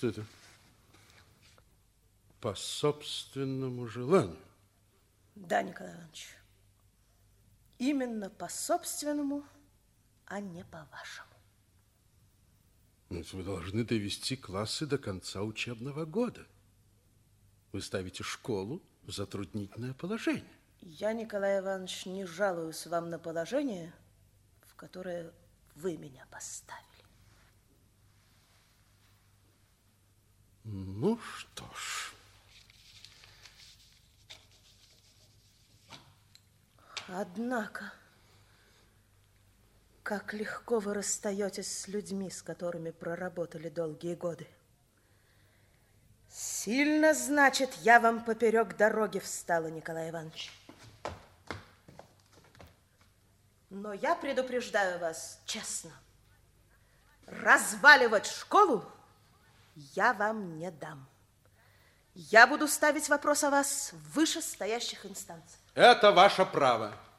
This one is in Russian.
Что это? По собственному желанию? Да, Николай Иванович. Именно по собственному, а не по вашему. Но вы должны довести классы до конца учебного года. Вы ставите школу в затруднительное положение. Я, Николай Иванович, не жалуюсь вам на положение, в которое вы меня поставили. Ну что ж. Однако, как легко вы расстаетесь с людьми, с которыми проработали долгие годы. Сильно, значит, я вам поперек дороги встала, Николай Иванович. Но я предупреждаю вас честно. Разваливать школу я вам не дам. Я буду ставить вопрос о вас в вышестоящих инстанциях. Это ваше право.